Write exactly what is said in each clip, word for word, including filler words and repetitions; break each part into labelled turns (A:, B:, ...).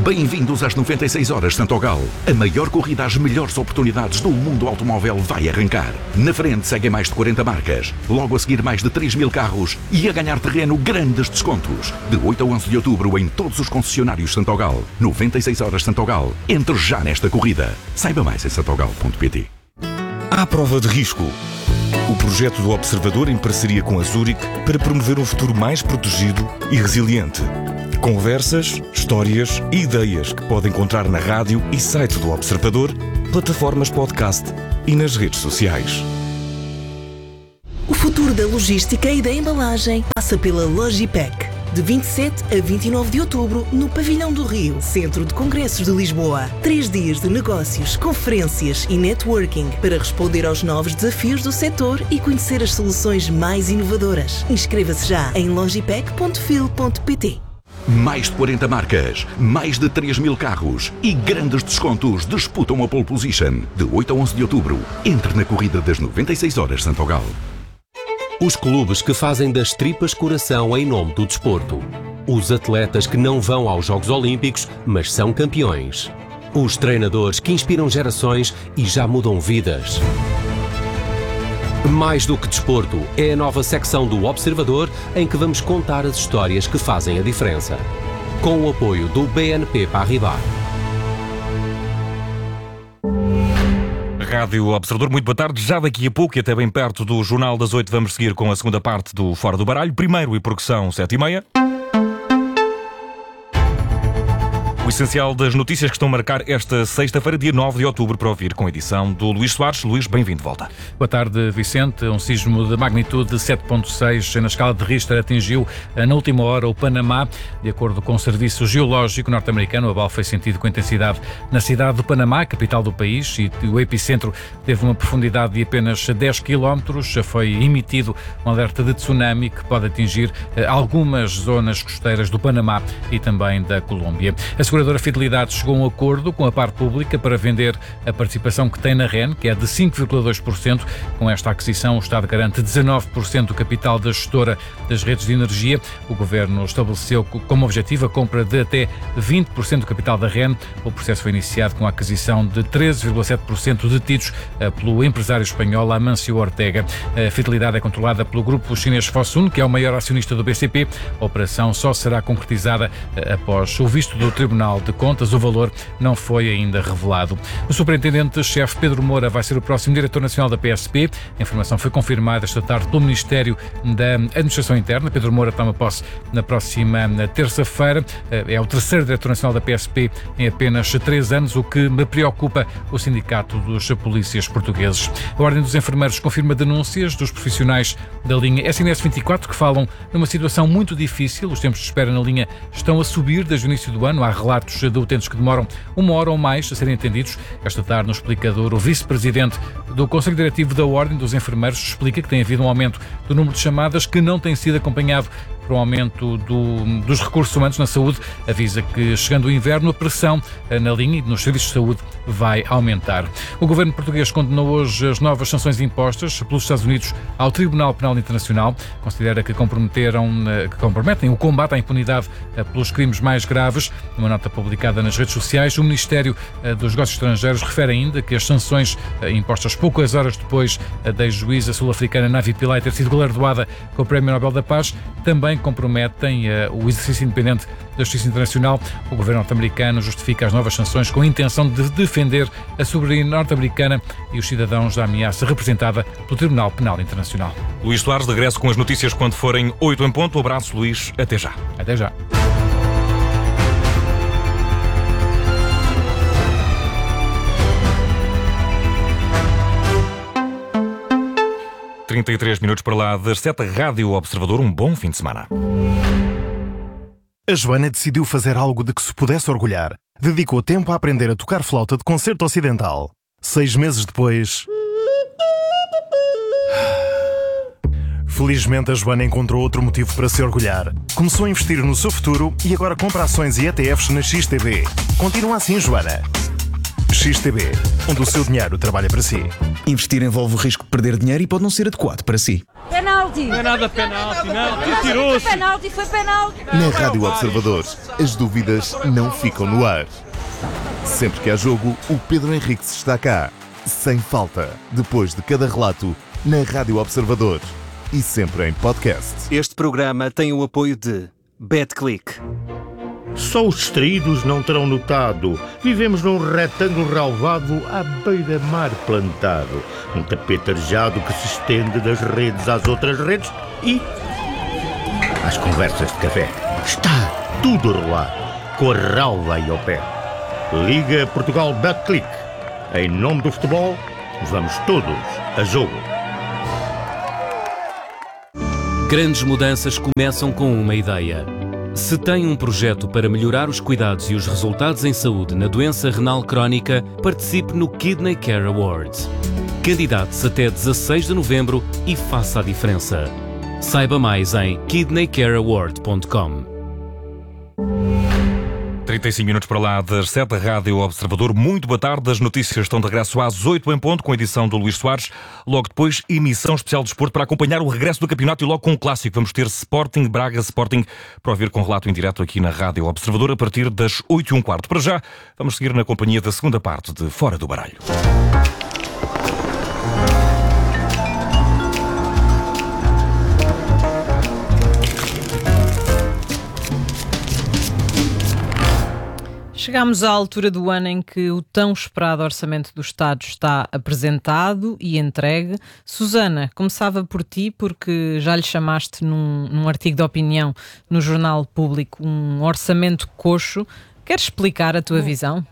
A: Bem-vindos às noventa e seis horas Santogal. A maior corrida às melhores oportunidades do mundo automóvel vai arrancar. Na frente seguem mais de quarenta marcas, logo a seguir mais de três mil carros e a ganhar terreno grandes descontos. De oito a onze de outubro em todos os concessionários Santogal. noventa e seis horas Santogal. Entre já nesta corrida. Saiba mais em santogal ponto pt.
B: À prova de risco. O projeto do Observador em parceria com a Zurich para promover um futuro mais protegido e resiliente. Conversas, histórias e ideias que pode encontrar na rádio e site do Observador, plataformas podcast e nas redes sociais.
C: O futuro da logística e da embalagem passa pela Logipec. De vinte e sete a vinte e nove de outubro, no Pavilhão do Rio, Centro de Congressos de Lisboa. Três dias de negócios, conferências e networking para responder aos novos desafios do setor e conhecer as soluções mais inovadoras. Inscreva-se já em logipec ponto fil ponto pt.
A: Mais de quarenta marcas, mais de três mil carros e grandes descontos disputam a pole position. De oito a onze de outubro, entre na corrida das noventa e seis horas Santogal.
D: Os clubes que fazem das tripas coração em nome do desporto. Os atletas que não vão aos Jogos Olímpicos, mas são campeões. Os treinadores que inspiram gerações e já mudam vidas. Mais do que desporto, é a nova secção do Observador em que vamos contar as histórias que fazem a diferença. Com o apoio do B N P Paribas.
B: Rádio Observador, muito boa tarde. Já daqui a pouco e até bem perto do Jornal das oito vamos seguir com a segunda parte do Fora do Baralho. Primeiro e porque são sete e meia. O essencial das notícias que estão a marcar esta sexta-feira, dia nove de outubro, para ouvir com a edição do Luís Soares. Luís, bem-vindo de volta.
E: Boa tarde, Vicente. Um sismo de magnitude sete ponto seis na escala de Richter atingiu na última hora o Panamá. De acordo com o Serviço Geológico norte-americano, o abalo foi sentido com intensidade na cidade do Panamá, capital do país, e o epicentro teve uma profundidade de apenas dez quilómetros. Foi emitido um alerta de tsunami que pode atingir algumas zonas costeiras do Panamá e também da Colômbia. A A seguradora Fidelidade chegou a um acordo com a parte pública para vender a participação que tem na R E N, que é de cinco vírgula dois por cento. Com esta aquisição, o Estado garante dezanove por cento do capital da gestora das redes de energia. O Governo estabeleceu como objetivo a compra de até vinte por cento do capital da R E N. O processo foi iniciado com a aquisição de treze vírgula sete por cento detidos pelo empresário espanhol Amancio Ortega. A Fidelidade é controlada pelo grupo chinês Fosun, que é o maior acionista do B C P. A operação só será concretizada após o visto do Tribunal de Contas. O valor não foi ainda revelado. O superintendente-chefe Pedro Moura vai ser o próximo diretor nacional da P S P. A informação foi confirmada esta tarde pelo Ministério da Administração Interna. Pedro Moura toma posse na próxima terça-feira. É o terceiro diretor nacional da P S P em apenas três anos, o que me preocupa o Sindicato dos Polícias Portugueses. A Ordem dos Enfermeiros confirma denúncias dos profissionais da linha S N S vinte e quatro que falam numa situação muito difícil. Os tempos de espera na linha estão a subir desde o início do ano. Há relatos de utentes que demoram uma hora ou mais a serem atendidos. Esta tarde, no explicador, o vice-presidente do Conselho Diretivo da Ordem dos Enfermeiros explica que tem havido um aumento do número de chamadas que não tem sido acompanhado para o aumento do, dos recursos humanos na saúde. Avisa que, chegando o inverno, a pressão na linha e nos serviços de saúde vai aumentar. O governo português condenou hoje as novas sanções impostas pelos Estados Unidos ao Tribunal Penal Internacional. Considera que, comprometeram, que comprometem o combate à impunidade pelos crimes mais graves. Numa nota publicada nas redes sociais, o Ministério dos Negócios Estrangeiros refere ainda que as sanções impostas poucas horas depois da juíza sul-africana Navi Pillay ter sido galardoada com o Prémio Nobel da Paz também comprometem uh, o exercício independente da justiça internacional. O governo norte-americano justifica as novas sanções com a intenção de defender a soberania norte-americana e os cidadãos da ameaça representada pelo Tribunal Penal Internacional.
B: Luís Soares, de regresso com as notícias quando forem oito em ponto. Um abraço, Luís. Até já.
E: Até já.
B: trinta e três minutos para lá das sete, Rádio Observador. Um bom fim de semana.
F: A Joana decidiu fazer algo de que se pudesse orgulhar. Dedicou tempo a aprender a tocar flauta de concerto ocidental. Seis meses depois... Felizmente, a Joana encontrou outro motivo para se orgulhar. Começou a investir no seu futuro e agora compra ações e E T Fs na X T B. Continua assim, Joana. X T B, onde o seu dinheiro trabalha para si.
G: Investir envolve o risco de perder dinheiro e pode não ser adequado para si.
H: Penalti!
G: penalti.
H: Não é nada penalti, não. Tirou-se.
G: Foi penalti, foi penalti.
F: Na Rádio Observador, as dúvidas não ficam no ar. Sempre que há jogo, o Pedro Henriques está cá. Sem falta, depois de cada relato, na Rádio Observador. E sempre em podcast.
I: Este programa tem o apoio de BetClick.
J: Só os distraídos não terão notado. Vivemos num retângulo relvado à beira-mar plantado. Um tapete arejado que se estende das redes às outras redes e às conversas de café. Está tudo a rolar, com a relva aí ao pé. Liga Portugal BetClick. Em nome do futebol, vamos todos a jogo.
D: Grandes mudanças começam com uma ideia. Se tem um projeto para melhorar os cuidados e os resultados em saúde na doença renal crónica, participe no Kidney Care Awards. Candidate-se até dezasseis de novembro e faça a diferença. Saiba mais em kidney care award ponto com.
B: trinta e cinco minutos para lá das sete, Rádio Observador. Muito boa tarde. As notícias estão de regresso às oito em ponto, com a edição do Luís Soares. Logo depois, emissão especial de desporto para acompanhar o regresso do campeonato e logo com um clássico. Vamos ter Sporting Braga Sporting para ouvir com relato em direto aqui na Rádio Observador a partir das oito e um quarto. Para já, vamos seguir na companhia da segunda parte de Fora do Baralho.
K: Chegámos à altura do ano em que o tão esperado Orçamento do Estado está apresentado e entregue. Susana, começava por ti, porque já lhe chamaste num, num artigo de opinião no Jornal Público um orçamento coxo. Queres explicar a tua visão?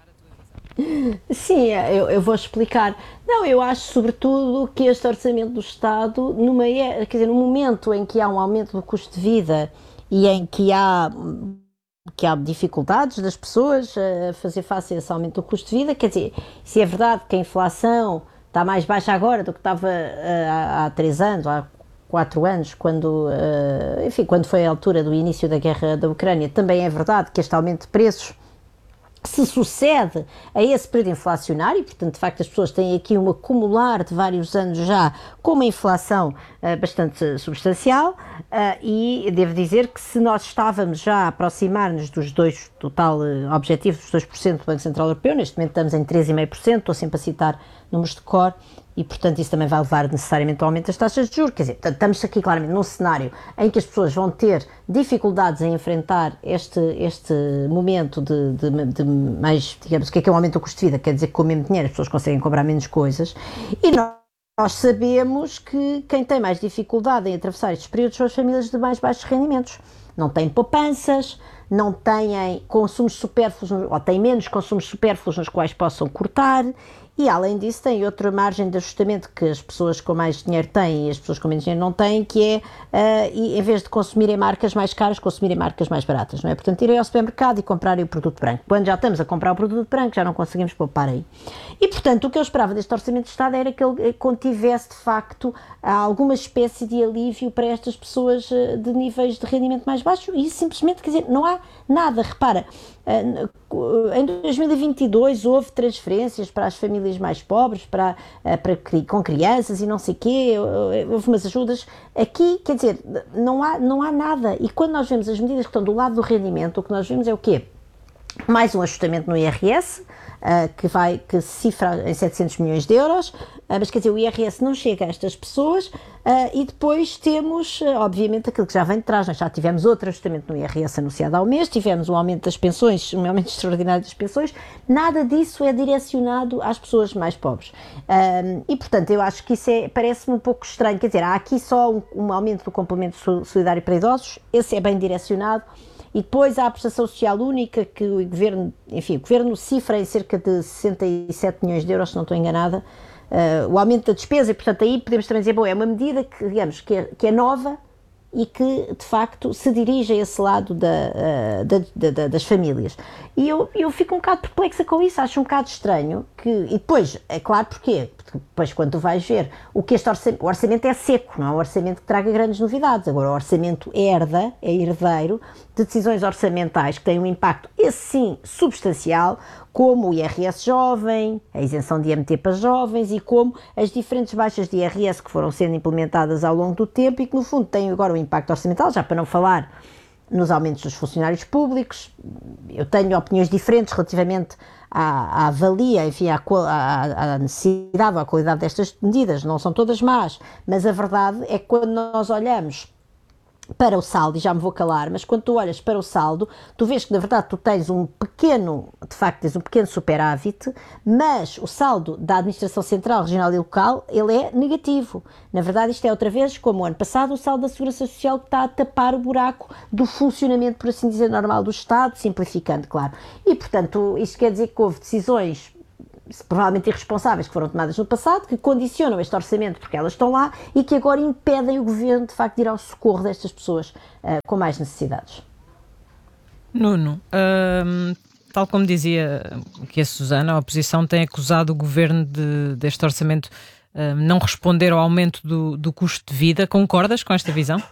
L: Sim, eu, eu vou explicar. Não, eu acho sobretudo que este Orçamento do Estado, numa, quer dizer, no momento em que há um aumento do custo de vida e em que há... que há dificuldades das pessoas a fazer face a esse aumento do custo de vida, quer dizer, se é verdade que a inflação está mais baixa agora do que estava há, há três anos, há quatro anos, quando, enfim, quando foi a altura do início da guerra da Ucrânia, também é verdade que este aumento de preços se sucede a esse período inflacionário, portanto, de facto, as pessoas têm aqui um acumular de vários anos já com uma inflação uh, bastante substancial uh, e devo dizer que se nós estávamos já a aproximar-nos dos dois, do tal uh, objetivo dos dois por cento do Banco Central Europeu, neste momento estamos em três vírgula cinco por cento, estou sempre a citar números de cor, e, portanto, isso também vai levar necessariamente ao aumento das taxas de juros. Quer dizer, estamos aqui claramente num cenário em que as pessoas vão ter dificuldades em enfrentar este, este momento de, de, de mais, digamos, o que é que é o aumento do custo de vida? Quer dizer que com o mesmo dinheiro as pessoas conseguem comprar menos coisas, e nós, nós sabemos que quem tem mais dificuldade em atravessar estes períodos são as famílias de mais baixos rendimentos. Não têm poupanças, não têm consumos supérfluos, ou têm menos consumos supérfluos nos quais possam cortar. E, além disso, tem outra margem de ajustamento que as pessoas com mais dinheiro têm e as pessoas com menos dinheiro não têm, que é, uh, e, em vez de consumirem marcas mais caras, consumirem marcas mais baratas, não é? Portanto, irem ao supermercado e comprarem o produto branco. Quando já estamos a comprar o produto branco, já não conseguimos poupar aí. E, portanto, o que eu esperava deste Orçamento de Estado era que ele contivesse, de facto, alguma espécie de alívio para estas pessoas de níveis de rendimento mais baixo, e simplesmente, quer dizer, não há nada. Repara, em dois mil e vinte e dois houve transferências para as famílias mais pobres, para, para, com crianças e não sei o quê, houve umas ajudas. Aqui, quer dizer, não há, não há nada. E quando nós vemos as medidas que estão do lado do rendimento, o que nós vemos é o quê? Mais um ajustamento no I R S, uh, que, vai, que se cifra em setecentos milhões de euros, uh, mas quer dizer, o I R S não chega a estas pessoas, uh, e depois temos, uh, obviamente, aquilo que já vem de trás. Nós já tivemos outro ajustamento no I R S anunciado ao mês, tivemos um aumento das pensões, um aumento extraordinário das pensões, nada disso é direcionado às pessoas mais pobres. Um, e, portanto, eu acho que isso é, parece-me um pouco estranho, quer dizer, há aqui só um, um aumento do complemento solidário para idosos, esse é bem direcionado. E depois há a prestação social única, que o Governo, enfim, o Governo cifra em cerca de sessenta e sete milhões de euros, se não estou enganada, uh, o aumento da despesa, e portanto aí podemos também dizer, bom, é uma medida que, digamos, que é, que é nova e que, de facto, se dirige a esse lado da, uh, da, da, das famílias. E eu, eu fico um bocado perplexa com isso, acho um bocado estranho, que, e depois, é claro porquê, porque depois quando tu vais ver, o que este orçamento, o orçamento é seco, não é um orçamento que traga grandes novidades, agora o orçamento herda, é herdeiro, de decisões orçamentais que têm um impacto esse sim substancial, como o I R S jovem, a isenção de I M T para jovens e como as diferentes baixas de I R S que foram sendo implementadas ao longo do tempo e que no fundo têm agora um impacto orçamental, já para não falar nos aumentos dos funcionários públicos. Eu tenho opiniões diferentes relativamente à, à valia, enfim, à, à, à necessidade ou à qualidade destas medidas, não são todas más, mas a verdade é que quando nós olhamos para o saldo, e já me vou calar, mas quando tu olhas para o saldo, tu vês que na verdade tu tens um pequeno, de facto tens um pequeno superávit, mas o saldo da Administração Central, Regional e Local, ele é negativo. Na verdade isto é outra vez, como o ano passado, o saldo da Segurança Social que está a tapar o buraco do funcionamento, por assim dizer, normal do Estado, simplificando, claro. E portanto, isto quer dizer que houve decisões provavelmente irresponsáveis que foram tomadas no passado, que condicionam este orçamento porque elas estão lá e que agora impedem o governo de facto de ir ao socorro destas pessoas uh, com mais necessidades.
K: Nuno, hum, tal como dizia que a Susana, a oposição tem acusado o governo de, deste orçamento hum, não responder ao aumento do, do custo de vida. Concordas com esta visão?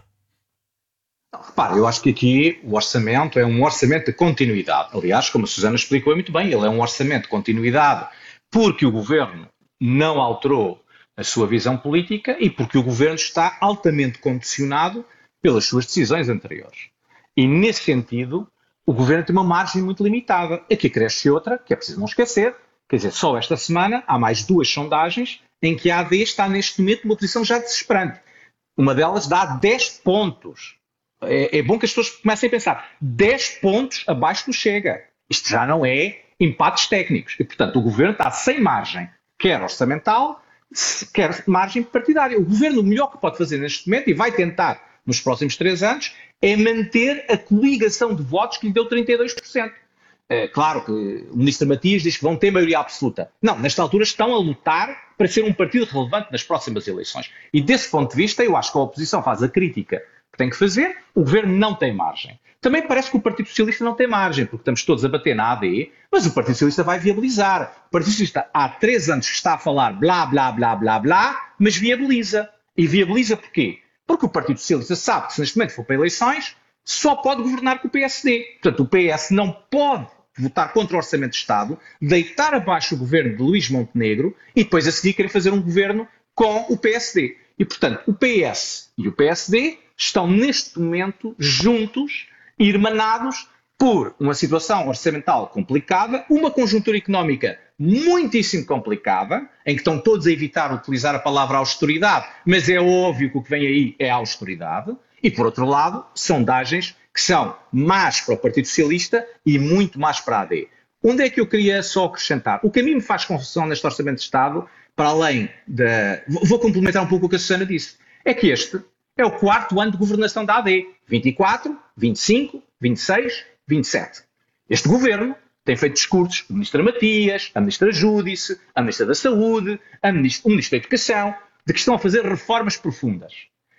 G: Não, repara, eu acho que aqui o orçamento é um orçamento de continuidade. Aliás, como a Susana explicou muito bem, ele é um orçamento de continuidade porque o governo não alterou a sua visão política e porque o governo está altamente condicionado pelas suas decisões anteriores. E, nesse sentido, o governo tem uma margem muito limitada. Aqui cresce outra, que é preciso não esquecer, quer dizer, só esta semana há mais duas sondagens em que a A D está neste momento numa posição já desesperante. Uma delas dá dez pontos. É, é bom que as pessoas comecem a pensar, dez pontos abaixo do Chega. Isto já não é empates técnicos. E, portanto, o governo está sem margem, quer orçamental, quer margem partidária. O governo, o melhor que pode fazer neste momento, e vai tentar nos próximos três anos, é manter a coligação de votos que lhe deu trinta e dois por cento. É, claro que o ministro Matias diz que vão ter maioria absoluta. Não, nesta altura estão a lutar para ser um partido relevante nas próximas eleições. E, desse ponto de vista, eu acho que a oposição faz a crítica que tem que fazer, o governo não tem margem. Também parece que o Partido Socialista não tem margem, porque estamos todos a bater na A D, mas o Partido Socialista vai viabilizar. O Partido Socialista há três anos que está a falar blá, blá, blá, blá, blá, mas viabiliza. E viabiliza porquê? Porque o Partido Socialista sabe que se neste momento for para eleições, só pode governar com o P S D. Portanto, o P S não pode votar contra o Orçamento de Estado, deitar abaixo o governo de Luís Montenegro e depois a seguir querer fazer um governo com o P S D. E, portanto, o P S e o P S D estão neste momento juntos, irmanados por uma situação orçamental complicada, uma conjuntura económica muitíssimo complicada, em que estão todos a evitar utilizar a palavra austeridade, mas é óbvio que o que vem aí é a austeridade, e por outro lado, sondagens que são más para o Partido Socialista e muito más para a A D. Onde é que eu queria só acrescentar? O que a mim me faz confusão neste Orçamento de Estado, para além da... Vou complementar um pouco o que a Susana disse, é que este é o quarto ano de governação da A D. vinte e quatro, vinte e cinco, vinte e seis, vinte e sete. Este governo tem feito discursos, o ministro Matias, a ministra Júdice, a ministra da Saúde, a ministra, o ministro da Educação, de que estão a fazer reformas profundas.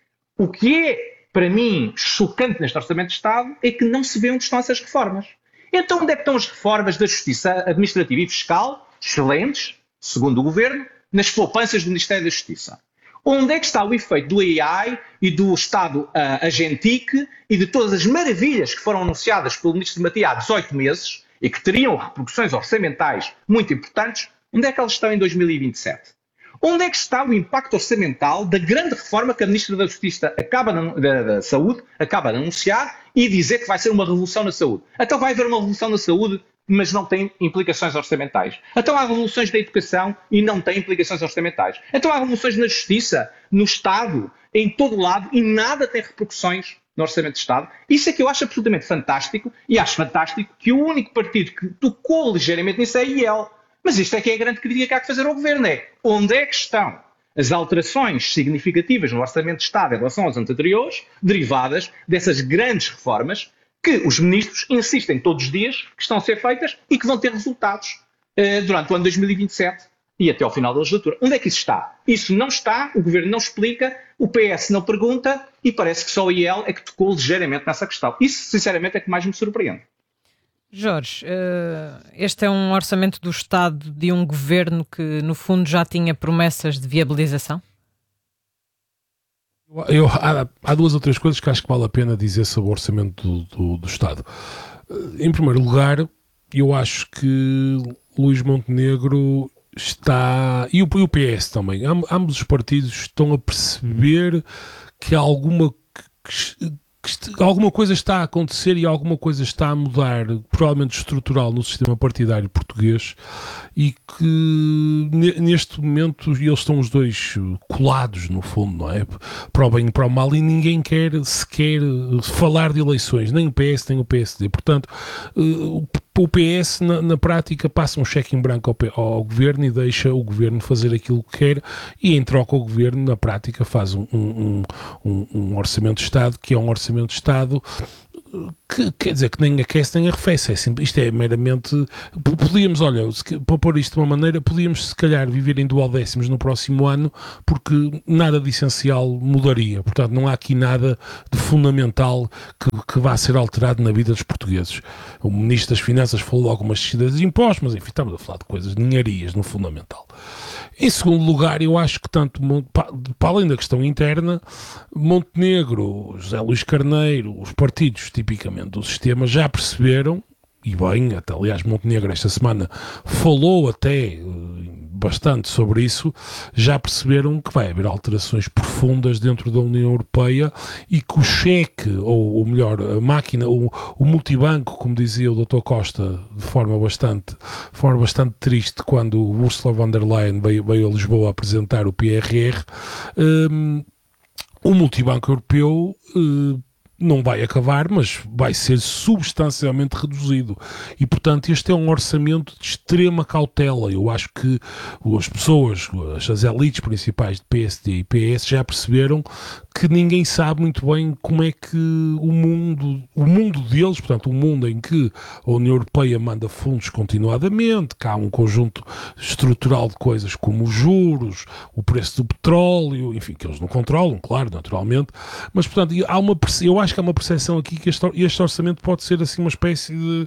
G: O que é, para mim, chocante neste Orçamento de Estado é que não se vê onde estão essas reformas. Então, onde é que estão as reformas da Justiça Administrativa e Fiscal, excelentes, segundo o governo, nas poupanças do Ministério da Justiça? Onde é que está o efeito do A I e do Estado uh, Agentic e de todas as maravilhas que foram anunciadas pelo ministro Matias há dezoito meses e que teriam repercussões orçamentais muito importantes? Onde é que elas estão em dois mil e vinte e sete? Onde é que está o impacto orçamental da grande reforma que a ministra da Justiça acaba de, da, da Saúde acaba de anunciar e dizer que vai ser uma revolução na saúde? Então vai haver uma revolução na saúde, mas não tem implicações orçamentais. Então há revoluções da educação e não tem implicações orçamentais. Então há revoluções na justiça, no Estado, em todo o lado, e nada tem repercussões no Orçamento de Estado. Isso é que eu acho absolutamente fantástico, e acho fantástico que o único partido que tocou ligeiramente nisso é a I E L. Mas isto é que é a grande crítica que há que fazer ao Governo, é onde é que estão as alterações significativas no Orçamento de Estado em relação aos anos anteriores, derivadas dessas grandes reformas que os ministros insistem todos os dias que estão a ser feitas e que vão ter resultados uh, durante o ano dois mil e vinte e sete e até ao final da legislatura. Onde é que isso está? Isso não está, o Governo não explica, o P S não pergunta e parece que só a I E L é que tocou ligeiramente nessa questão. Isso, sinceramente, é que mais me surpreende.
K: Jorge, uh, este é um orçamento do Estado de um governo que, no fundo, já tinha promessas de viabilização?
M: Eu, há, há duas ou três coisas que acho que vale a pena dizer sobre o orçamento do, do, do Estado. Em primeiro lugar, eu acho que Luís Montenegro está, e o, e o P S também, ambos os partidos estão a perceber que alguma, que, que alguma coisa está a acontecer e alguma coisa está a mudar, provavelmente estrutural, no sistema partidário português, e que neste momento eles estão os dois colados, no fundo, não é? Para o bem e para o mal, e ninguém quer sequer falar de eleições, nem o P S nem o P S D. Portanto, o P S na, na prática passa um cheque em branco ao, ao governo e deixa o governo fazer aquilo que quer, e em troca o governo na prática faz um, um, um, um orçamento de Estado que é um orçamento de Estado que quer dizer que nem aquece nem arrefece. É simples, isto é meramente. Podíamos, olha, para pôr isto de uma maneira, podíamos se calhar viver em duodécimos no próximo ano, porque nada de essencial mudaria. Portanto, não há aqui nada de fundamental que, que vá ser alterado na vida dos portugueses. O Ministro das Finanças falou de algumas descidas de impostos, mas enfim, estamos a falar de coisas de ninharias no fundamental. Em segundo lugar, eu acho que tanto, para além da questão interna, Montenegro, José Luís Carneiro, os partidos tipicamente do sistema já perceberam, e bem, até aliás Montenegro esta semana falou até bastante sobre isso, já perceberam que vai haver alterações profundas dentro da União Europeia e que o cheque, ou, ou melhor, a máquina, o, o multibanco, como dizia o doutor Costa, de forma bastante, de forma bastante triste, quando o Ursula von der Leyen veio, veio a Lisboa apresentar o P R R, um, o multibanco europeu uh, não vai acabar, mas vai ser substancialmente reduzido. E, portanto, este é um orçamento de extrema cautela. Eu acho que as pessoas, as elites principais de P S D e P S já perceberam que ninguém sabe muito bem como é que o mundo, o mundo deles, portanto, o mundo em que a União Europeia manda fundos continuadamente, que há um conjunto estrutural de coisas como os juros, o preço do petróleo, enfim, que eles não controlam, claro, naturalmente, mas, portanto, há uma, eu acho que há uma percepção aqui que este, este orçamento pode ser assim uma espécie de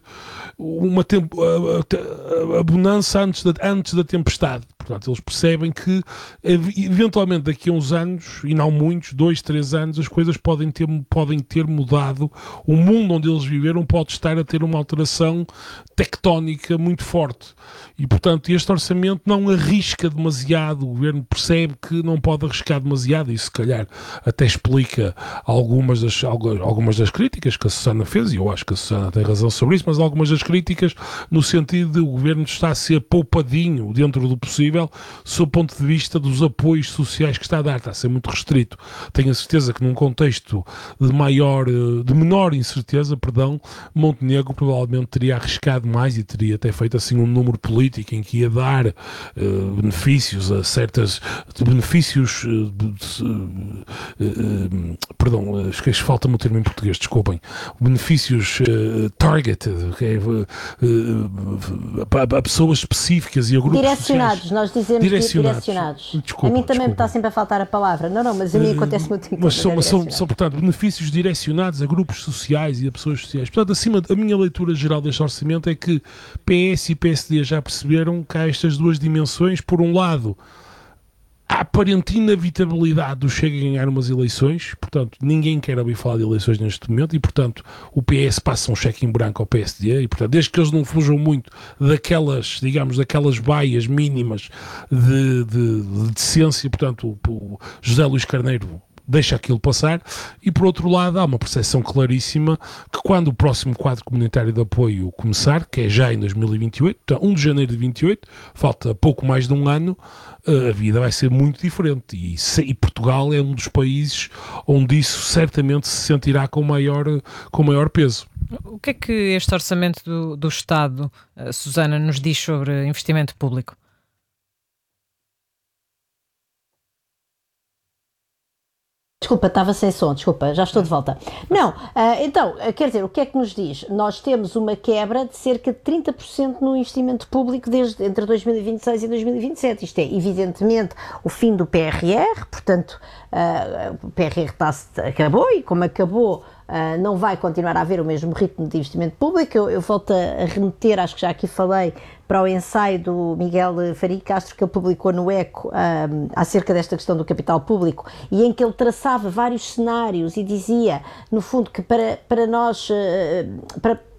M: uma tempo, a, a, a bonança antes da, antes da tempestade. Portanto, eles percebem que eventualmente daqui a uns anos, e não muitos, dois, três anos, as coisas podem ter, podem ter mudado. O mundo onde eles viveram pode estar a ter uma alteração tectónica muito forte. E, portanto, este orçamento não arrisca demasiado. O governo percebe que não pode arriscar demasiado, e se calhar até explica algumas das, algumas das críticas que a Susana fez, e eu acho que a Susana tem razão sobre isso, mas algumas das críticas no sentido de o governo está a ser poupadinho dentro do possível, sob o ponto de vista dos apoios sociais que está a dar, está a ser muito restrito. Tenho a certeza que num contexto de maior, de menor incerteza, perdão, Montenegro provavelmente teria arriscado mais e teria até feito assim um número político em que ia dar uh, benefícios a certas benefícios uh, uh, uh, perdão, esqueci, falta-me o termo em português, desculpem, benefícios uh, targeted, okay, uh, uh, a, a pessoas específicas e a grupos
L: direcionados,
M: sociais.
L: Nós dizemos
M: direcionados.
L: direcionados.
M: Desculpa,
L: a mim também
M: desculpa.
L: me está sempre a faltar a palavra. Não, não, mas a mim acontece muito tempo.
M: Mas são, são, são, portanto, benefícios direcionados a grupos sociais e a pessoas sociais. Portanto, acima, a minha leitura geral deste orçamento é que P S e P S D já perceberam que há estas duas dimensões. Por um lado, a aparente inevitabilidade do Chega a ganhar umas eleições, portanto, ninguém quer ouvir falar de eleições neste momento, e, portanto, o P S passa um cheque em branco ao P S D, e, portanto, desde que eles não fujam muito daquelas, digamos, daquelas baias mínimas de, de, de decência, portanto, o, o José Luís Carneiro deixa aquilo passar. E por outro lado há uma percepção claríssima que quando o próximo quadro comunitário de apoio começar, que é já em dois mil e vinte e oito, então um de janeiro de vinte e oito, falta pouco mais de um ano, a vida vai ser muito diferente, e, e Portugal é um dos países onde isso certamente se sentirá com maior, com maior peso.
K: O que é que este orçamento do, do Estado, Susana, nos diz sobre investimento público?
L: Desculpa, estava sem som, desculpa, já estou de volta. Não, uh, então, uh, quer dizer, o que é que nos diz? Nós temos uma quebra de cerca de trinta por cento no investimento público desde entre dois mil e vinte e seis e dois mil e vinte e sete. Isto é, evidentemente, o fim do P R R, portanto, uh, o P R R está, acabou, e como acabou, Uh, não vai continuar a haver o mesmo ritmo de investimento público. Eu, eu volto a remeter, acho que já aqui falei, para o ensaio do Miguel Faria Castro, que ele publicou no ECO um, acerca desta questão do capital público, e em que ele traçava vários cenários e dizia, no fundo, que para, para nós, uh, para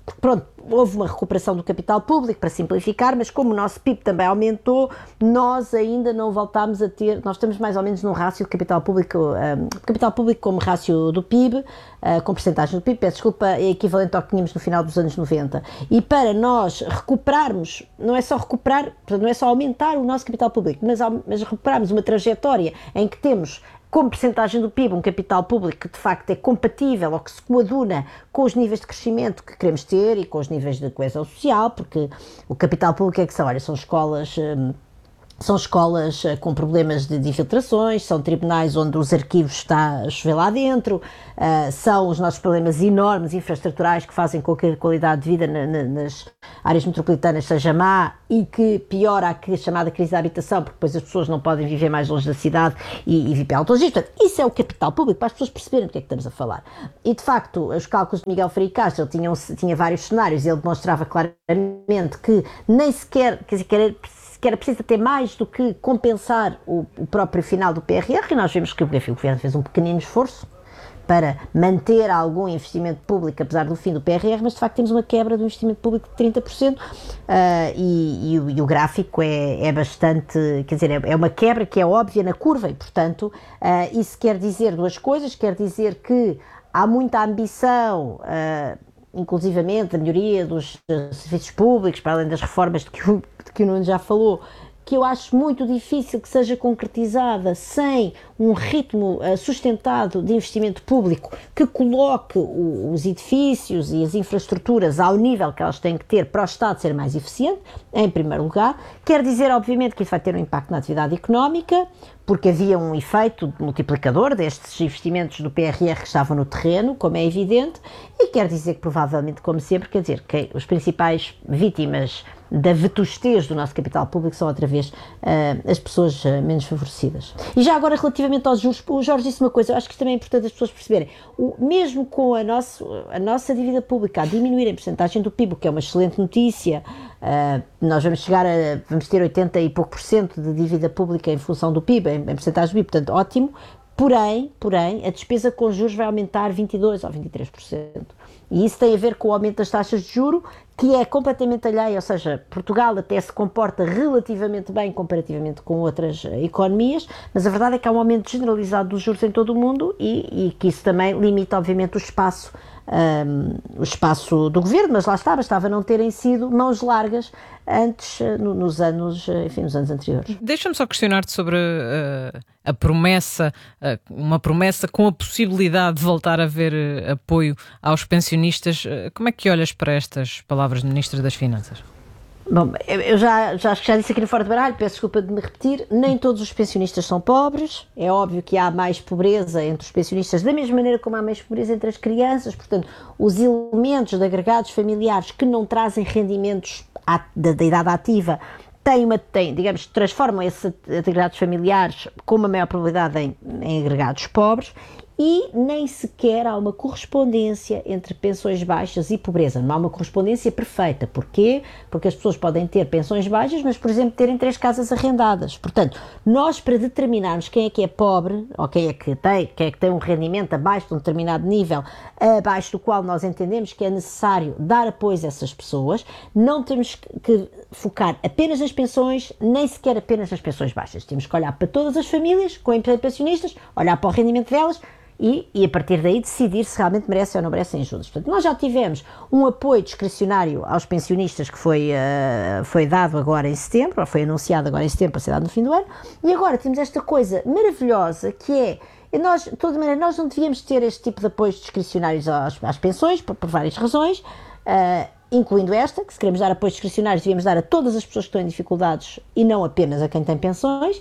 L: porque pronto, houve uma recuperação do capital público, para simplificar, mas como o nosso P I B também aumentou, nós ainda não voltámos a ter, nós estamos mais ou menos num rácio de capital público, um, capital público como rácio do P I B, uh, com porcentagem do P I B, peço desculpa, é equivalente ao que tínhamos no final dos anos noventa. E para nós recuperarmos, não é só recuperar, não é só aumentar o nosso capital público, mas, mas recuperarmos uma trajetória em que temos como percentagem do P I B, um capital público que de facto é compatível ou que se coaduna com os níveis de crescimento que queremos ter e com os níveis de coesão social, porque o capital público é que são, olha, são escolas... Hum, São escolas com problemas de, de infiltrações, são tribunais onde os arquivos está a chover lá dentro, uh, são os nossos problemas enormes infraestruturais que fazem com que a qualidade de vida na, na, nas áreas metropolitanas seja má e que piora a chamada crise da habitação, porque depois as pessoas não podem viver mais longe da cidade e, e viver autologista. Portanto, isso é o capital público, para as pessoas perceberem do que é que estamos a falar. E, de facto, os cálculos de Miguel Freire Castro, ele tinha, tinha vários cenários e ele demonstrava claramente que nem sequer, quer dizer, que era que era preciso ter mais do que compensar o, o próprio final do P R R, e nós vemos que o governo fez um pequenino esforço para manter algum investimento público, apesar do fim do P R R, mas de facto temos uma quebra do investimento público de trinta por cento, uh, e, e, o, e o gráfico é, é bastante, quer dizer, é, é uma quebra que é óbvia na curva, e portanto uh, isso quer dizer duas coisas, quer dizer que há muita ambição, uh, inclusivamente a melhoria dos uh, serviços públicos, para além das reformas de que o, de que o Nuno já falou, que eu acho muito difícil que seja concretizada sem um ritmo uh, sustentado de investimento público que coloque o, os edifícios e as infraestruturas ao nível que elas têm que ter para o Estado ser mais eficiente, em primeiro lugar. Quer dizer, obviamente, que isso vai ter um impacto na atividade económica, porque havia um efeito multiplicador destes investimentos do P R R que estavam no terreno, como é evidente, e quer dizer que provavelmente, como sempre, quer dizer que os principais vítimas da vetustez do nosso capital público são outra vez uh, as pessoas uh, menos favorecidas. E já agora relativamente aos juros, o Jorge disse uma coisa, eu acho que também é importante as pessoas perceberem, o, mesmo com a, nosso, a nossa dívida pública a diminuir em porcentagem do P I B, o que é uma excelente notícia, uh, nós vamos chegar a, vamos ter oitenta e pouco por cento de dívida pública em função do P I B, em, em porcentagem do P I B, portanto ótimo, porém, porém, a despesa com juros vai aumentar vinte e dois por cento ou vinte e três por cento. E isso tem a ver com o aumento das taxas de juro, que é completamente alheio, ou seja, Portugal até se comporta relativamente bem comparativamente com outras economias, mas a verdade é que há um aumento generalizado dos juros em todo o mundo e, e que isso também limita, obviamente, o espaço, um, o espaço do governo, mas lá está, bastava não terem sido mãos largas antes, no, nos anos, enfim, nos anos anteriores.
K: Deixa-me só questionar-te sobre uh, a promessa, uh, uma promessa com a possibilidade de voltar a haver uh, apoio aos pensionistas. Uh, como é que olhas para estas palavras do Ministro das Finanças?
L: Bom, eu já, já, já disse aqui no Fora de Baralho, peço desculpa de me repetir, nem todos os pensionistas são pobres, é óbvio que há mais pobreza entre os pensionistas, da mesma maneira como há mais pobreza entre as crianças, portanto, os elementos de agregados familiares que não trazem rendimentos da, da idade ativa, têm uma, têm, digamos, transformam esses agregados familiares com uma maior probabilidade em, em agregados pobres, e nem sequer há uma correspondência entre pensões baixas e pobreza. Não há uma correspondência perfeita. Porquê? Porque as pessoas podem ter pensões baixas, mas, por exemplo, terem três casas arrendadas. Portanto, nós, para determinarmos quem é que é pobre, ou quem é que tem, quem é que tem um rendimento abaixo de um determinado nível, abaixo do qual nós entendemos que é necessário dar apoio a essas pessoas, não temos que focar apenas nas pensões, nem sequer apenas nas pensões baixas. Temos que olhar para todas as famílias, com pensionistas, olhar para o rendimento delas, E, e a partir daí decidir se realmente merecem ou não merecem ajudas. Portanto, nós já tivemos um apoio discricionário aos pensionistas que foi, uh, foi dado agora em setembro, ou foi anunciado agora em setembro para ser dado no fim do ano, e agora temos esta coisa maravilhosa que é, nós, de toda maneira, nós não devíamos ter este tipo de apoios discricionários às, às pensões, por, por várias razões, uh, incluindo esta, que se queremos dar apoios discricionários devíamos dar a todas as pessoas que estão em dificuldades e não apenas a quem tem pensões,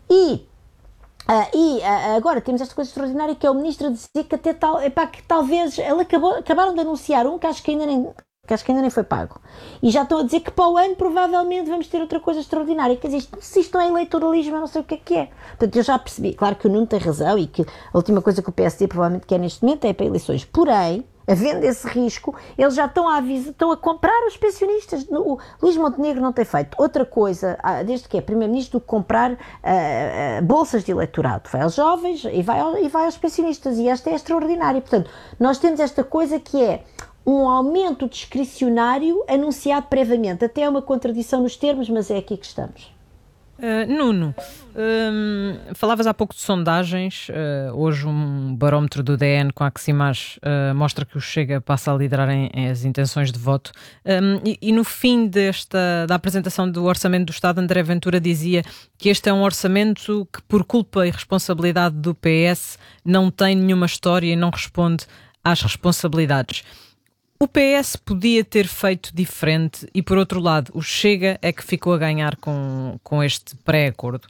L: e Uh, e uh, agora temos esta coisa extraordinária que é o Ministro a dizer que até tal, epá, que talvez, ele acabou, acabaram de anunciar um que acho que ainda nem, que acho que ainda nem foi pago, e já estão a dizer que para o ano provavelmente vamos ter outra coisa extraordinária, quer dizer, se isto não é eleitoralismo eu não sei o que é que é. Portanto, eu já percebi, claro que o Nuno tem razão e que a última coisa que o P S D provavelmente quer neste momento é para eleições, porém, havendo esse risco, eles já estão a, avisar, estão a comprar os pensionistas. O Luís Montenegro não tem feito outra coisa, desde que é Primeiro-Ministro, do que comprar uh, uh, bolsas de eleitorado. Vai aos jovens e vai, ao, e vai aos pensionistas, e esta é extraordinária. Portanto, nós temos esta coisa que é um aumento discricionário anunciado previamente. Até é uma contradição nos termos, mas é aqui que estamos.
K: Uh, Nuno, um, falavas há pouco de sondagens. Uh, hoje um barómetro do D N com a Aximage uh, mostra que o Chega passa a liderar em, em as intenções de voto. Um, e, e no fim desta, da apresentação do Orçamento do Estado, André Ventura dizia que este é um orçamento que, por culpa e responsabilidade do P S, não tem nenhuma história e não responde às responsabilidades. O P S podia ter feito diferente e, por outro lado, o Chega é que ficou a ganhar com, com este pré-acordo?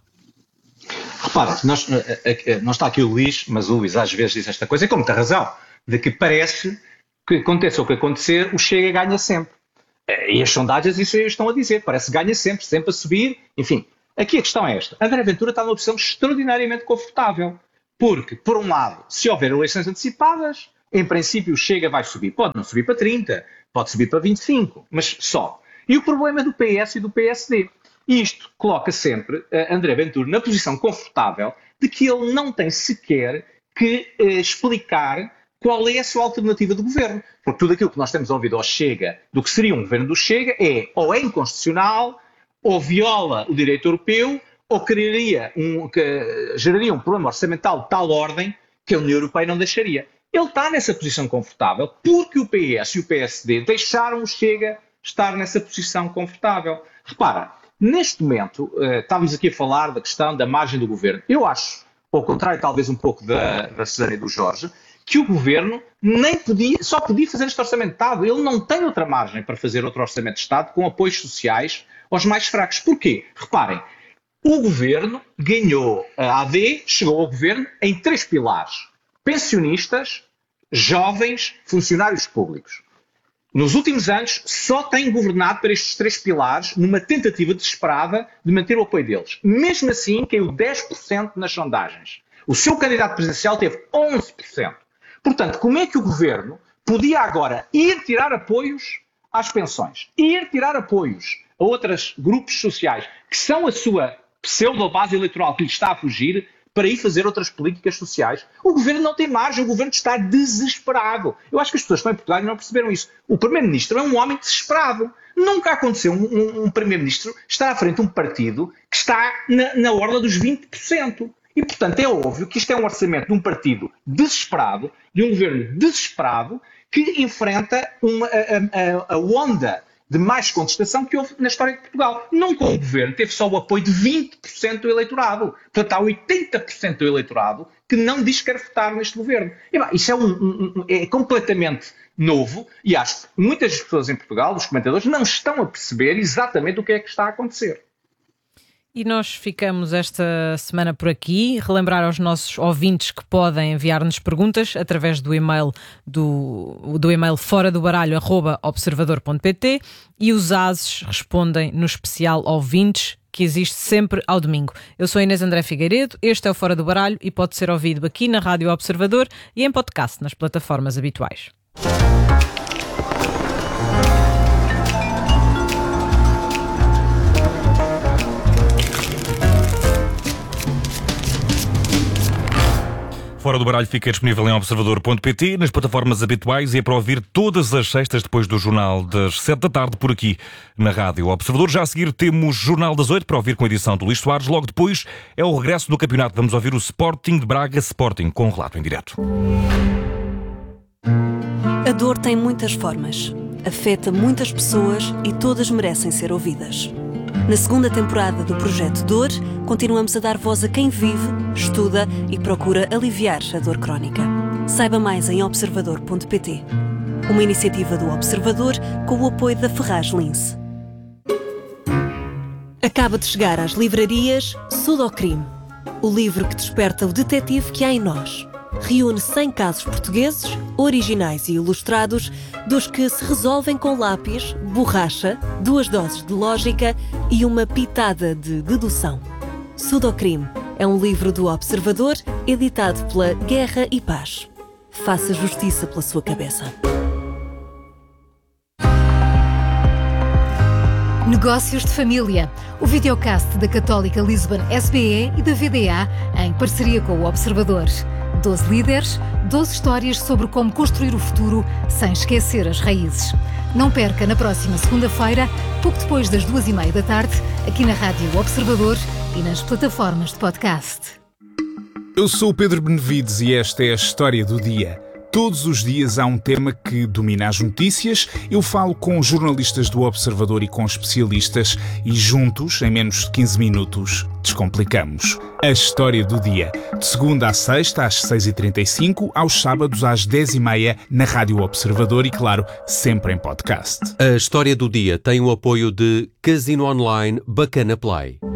G: Repara, nós, não está aqui o Luís, mas o Luís às vezes diz esta coisa, e com muita razão, de que parece que aconteça o que acontecer, o Chega ganha sempre. E as sondagens isso estão a dizer, parece que ganha sempre, sempre a subir, enfim. Aqui a questão é esta, André Ventura está numa posição extraordinariamente confortável, porque, por um lado, se houver eleições antecipadas, em princípio o Chega vai subir, pode não subir para trinta, pode subir para vinte e cinco, mas só. E o problema é do P S e do P S D. E isto coloca sempre uh, André Ventura na posição confortável de que ele não tem sequer que uh, explicar qual é a sua alternativa de governo. Porque tudo aquilo que nós temos ouvido ao Chega, do que seria um governo do Chega, é ou é inconstitucional, ou viola o direito europeu, ou criaria um, que, geraria um problema orçamental de tal ordem que a União Europeia não deixaria. Ele está nessa posição confortável porque o P S e o P S D deixaram o Chega estar nessa posição confortável. Repara, neste momento, uh, estávamos aqui a falar da questão da margem do governo. Eu acho, ao contrário talvez um pouco da, da Susana e do Jorge, que o governo nem podia, só podia fazer este orçamento de Estado. Ele não tem outra margem para fazer outro orçamento de Estado com apoios sociais aos mais fracos. Porquê? Reparem, o governo ganhou, a A D chegou ao governo em três pilares. Pensionistas, jovens, funcionários públicos. Nos últimos anos, só tem governado para estes três pilares numa tentativa desesperada de manter o apoio deles. Mesmo assim, caiu dez por cento nas sondagens. O seu candidato presidencial teve onze por cento. Portanto, como é que o governo podia agora ir tirar apoios às pensões, ir tirar apoios a outros grupos sociais que são a sua pseudo-base eleitoral que lhe está a fugir, para ir fazer outras políticas sociais? O governo não tem margem, o governo está desesperado. Eu acho que as pessoas que estão em Portugal não perceberam isso. O primeiro-ministro é um homem desesperado. Nunca aconteceu um, um, um primeiro-ministro estar à frente de um partido que está na, na orla dos vinte por cento. E, portanto, é óbvio que isto é um orçamento de um partido desesperado, de um governo desesperado, que enfrenta uma, a, a, a onda de mais contestação que houve na história de Portugal. Nunca o governo teve só o apoio de vinte por cento do eleitorado. Portanto, há oitenta por cento do eleitorado que não diz que quer votar neste governo. E, bem, isso é, um, um, é completamente novo e acho que muitas pessoas em Portugal, os comentadores, não estão a perceber exatamente o que é que está a acontecer.
K: E nós ficamos esta semana por aqui. Relembrar aos nossos ouvintes que podem enviar-nos perguntas através do e-mail do, do e-mail fora do baralho arroba observador ponto pt e os ases respondem no especial ouvintes que existe sempre ao domingo. Eu sou Inês André Figueiredo, este é o Fora do Baralho e pode ser ouvido aqui na Rádio Observador e em podcast nas plataformas habituais.
B: Fora do Baralho fica disponível em observador ponto pt, nas plataformas habituais e é para ouvir todas as sextas depois do Jornal das sete da tarde por aqui na Rádio Observador. Já a seguir temos Jornal das oito para ouvir com a edição do Luís Soares. Logo depois é o regresso do campeonato. Vamos ouvir o Sporting de Braga Sporting com um relato em direto.
N: A dor tem muitas formas, afeta muitas pessoas e todas merecem ser ouvidas. Na segunda temporada do Projeto Dor, continuamos a dar voz a quem vive, estuda e procura aliviar a dor crónica. Saiba mais em observador ponto pt. Uma iniciativa do Observador com o apoio da Ferraz Lince. Acaba de chegar às livrarias Sudocrime, o livro que desperta o detetive que há em nós. Reúne cem casos portugueses, originais e ilustrados, dos que se resolvem com lápis, borracha, duas doses de lógica e uma pitada de dedução. Sudocrime é um livro do Observador, editado pela Guerra e Paz. Faça justiça pela sua cabeça.
O: Negócios de Família, o videocast da Católica Lisbon S B E e da V D A, em parceria com o Observador. doze líderes, doze histórias sobre como construir o futuro sem esquecer as raízes. Não perca na próxima segunda-feira, pouco depois das duas e meia da tarde, aqui na Rádio Observador e nas plataformas de podcast.
P: Eu sou o Pedro Benevides e esta é a história do dia. Todos os dias há um tema que domina as notícias. Eu falo com jornalistas do Observador e com especialistas e juntos, em menos de quinze minutos, descomplicamos. A história do dia. De segunda à sexta, às seis e trinta e cinco, aos sábados às dez e meia, na Rádio Observador e, claro, sempre em podcast.
D: A história do dia tem o apoio de Casino Online Bacana Play.